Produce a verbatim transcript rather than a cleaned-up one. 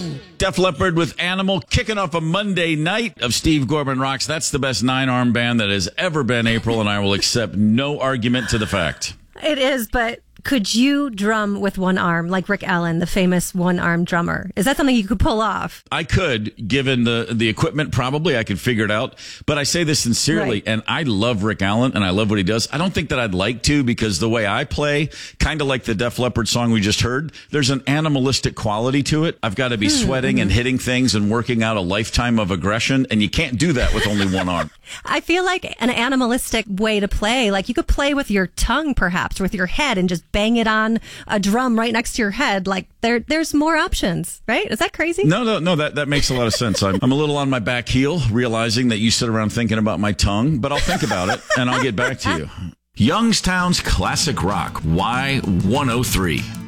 Def Leppard with Animal, kicking off a Monday night of Steve Gorman Rocks. That's the best nine-arm band that has ever been, April, and I will accept no argument to the fact. It is, but could you drum with one arm like Rick Allen, the famous one-arm drummer? Is that something you could pull off? I could, given the, the equipment, probably. I could figure it out. But I say this sincerely, Right. and I love Rick Allen, and I love what he does. I don't think that I'd like to, because the way I play, kind of like the Def Leppard song we just heard, there's an animalistic quality to it. I've got to be Mm-hmm. sweating and hitting things and working out a lifetime of aggression, and you can't do that with only one arm. I feel like an animalistic way to play, like you could play with your tongue perhaps, or with your head, and just bang it on a drum right next to your head. Like there, there's more options, right? Is that crazy? No, no, no, that, that makes a lot of sense. I'm, I'm a little on my back heel, realizing that you sit around thinking about my tongue, but I'll think about it, and I'll get back to you. Youngstown's Classic Rock, Y one oh three.